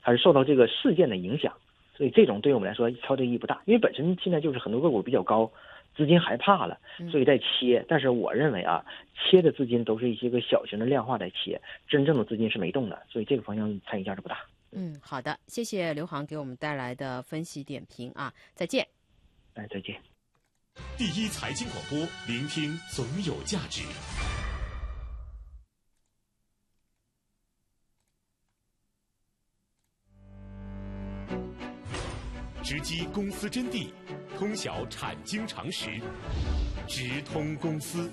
它是受到这个事件的影响，所以这种对我们来说调节意义不大，因为本身现在就是很多个股比较高，资金害怕了，所以在切。但是我认为啊，切的资金都是一些个小型的量化在切，真正的资金是没动的，所以这个方向参与价值不大。 好的，谢谢刘航给我们带来的分析点评啊，再见。 再见。 第一财经广播，聆听总有价值。直击公司真谛，通晓产经常识，直通公司。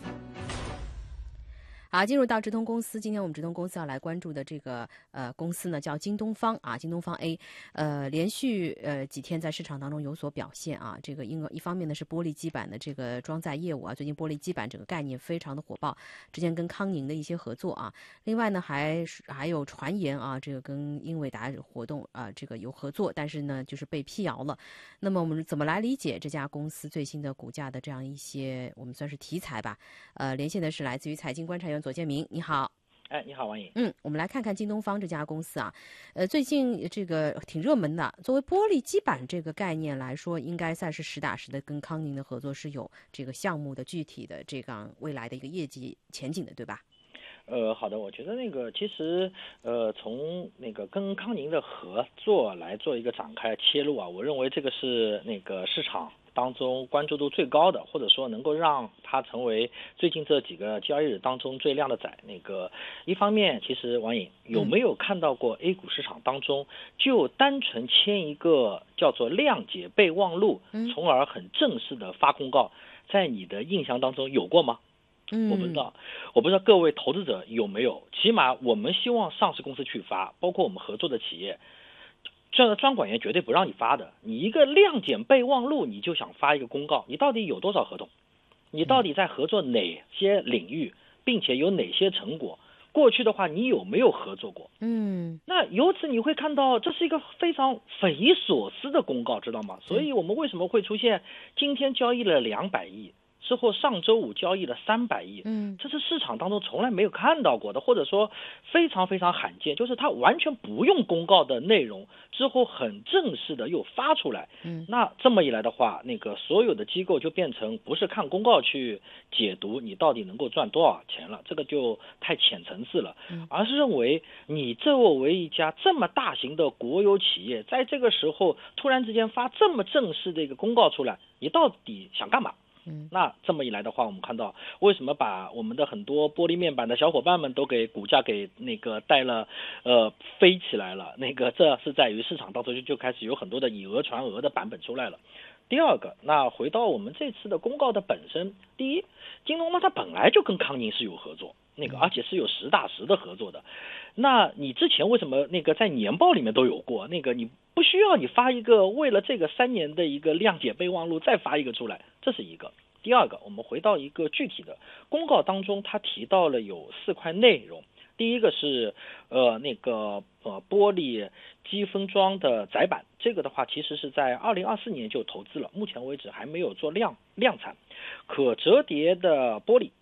好，进入到直通公司，今天我们直通公司要来关注的这个公司呢，叫京东方啊，京东方 A，连续几天在市场当中有所表现啊。这个一方面呢是玻璃基板的这个装载业务啊，最近玻璃基板这个概念非常的火爆，之前跟康宁的一些合作啊。另外呢还有传言啊，这个跟英伟达活动啊，这个有合作，但是呢就是被辟谣了。那么我们怎么来理解这家公司最新的股价的这样一些我们算是题材吧？连线的是来自于财经观察员左建明，你好。 你好，王颖。 我们来看看京东方这家公司啊，最近这个挺热门的。作为玻璃基板这个概念来说，应该算是实打实的跟康宁的合作是有这个项目的具体的这个未来的一个业绩前景的，对吧？ 好的，我觉得其实从跟康宁的合作来做一个展开切入啊，我认为这个是市场当中关注度最高的，或者说能够让它成为最近这几个交易日当中最亮的仔。一方面，其实王颖有没有看到过 A 股市场当中就单纯签一个叫做谅解备忘录，从而很正式的发公告，在你的印象当中有过吗？我不知道各位投资者有没有，起码我们希望上市公司去发，包括我们合作的企业，这专管员绝对不让你发的。你一个谅解备忘录你就想发一个公告，你到底有多少合同？你到底在合作哪些领域，并且有哪些成果？过去的话你有没有合作过？那由此你会看到这是一个非常匪夷所思的公告，知道吗？所以我们为什么会出现今天交易了200亿，之后上周五交易了300亿，这是市场当中从来没有看到过的，或者说非常非常罕见，就是它完全不用公告的内容，之后很正式的又发出来。那这么一来的话，所有的机构就变成不是看公告去解读你到底能够赚多少钱了，这个就太浅层次了，而是认为你作为一家这么大型的国有企业，在这个时候突然之间发这么正式的一个公告出来，你到底想干嘛？那这么一来的话，我们看到为什么把我们的很多玻璃面板的小伙伴们都给股价给带了飞起来了，这是在于市场当中就开始有很多的以讹传讹的版本出来了。第二个，那回到我们这次的公告的本身，第一，京东方它本来就跟康宁是有合作，而且是有实打实的合作的。那你之前为什么在年报里面都有过，你不需要你发一个为了这个3年的一个谅解备忘录再发一个出来，这是一个。第二个，我们回到一个具体的公告当中，它提到了有4块内容。第一个是玻璃基封装的载板，这个的话其实是在2024年就投资了，目前为止还没有做量产。可折叠的玻璃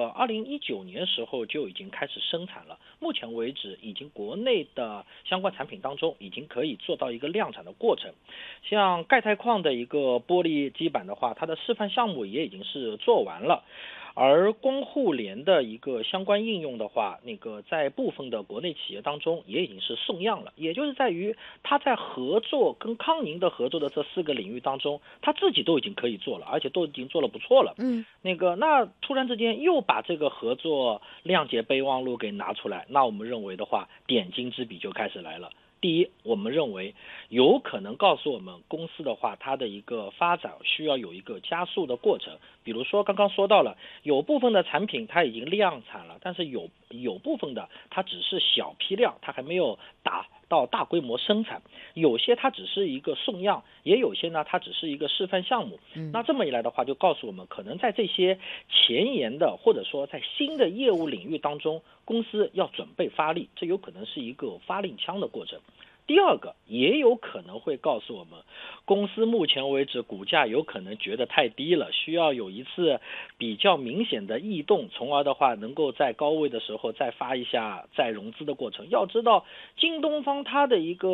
2019年时候就已经开始生产了，目前为止已经国内的相关产品当中已经可以做到一个量产的过程。像钙钛矿的一个玻璃基板的话，它的示范项目也已经是做完了。而光互联的一个相关应用的话，在部分的国内企业当中也已经是送样了，也就是在于他在合作跟康宁的合作的这4个领域当中，他自己都已经可以做了，而且都已经做了不错了。那突然之间又把这个合作谅解备忘录给拿出来，那我们认为的话，点睛之笔就开始来了。第一，我们认为有可能告诉我们公司的话，它的一个发展需要有一个加速的过程。比如说刚刚说到了，有部分的产品它已经量产了，但是有部分的它只是小批量，它还没有达到大规模生产，有些它只是一个送样，也有些呢它只是一个示范项目。那这么一来的话，就告诉我们可能在这些前沿的或者说在新的业务领域当中，公司要准备发力，这有可能是一个发令枪的过程。第二个，也有可能会告诉我们，公司目前为止股价有可能觉得太低了，需要有一次比较明显的异动，从而的话能够在高位的时候再发一下再融资的过程。要知道京东方它的一个